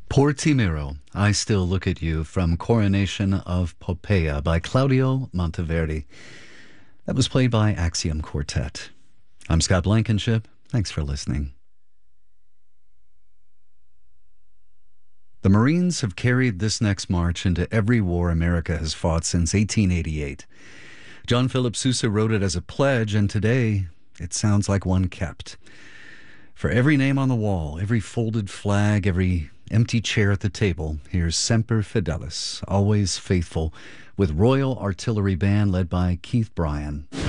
Portimiro, I Still Look at You from Coronation of Poppaea by Claudio Monteverdi. That was played by Axiom Quartet. I'm Scott Blankenship. Thanks for listening. The Marines have carried this next march into every war America has fought since 1888. John Philip Sousa wrote it as a pledge, and today it sounds like one kept. For every name on the wall, every folded flag, every empty chair at the table, here's Semper Fidelis, always faithful, with Royal Artillery Band led by Keith Bryan.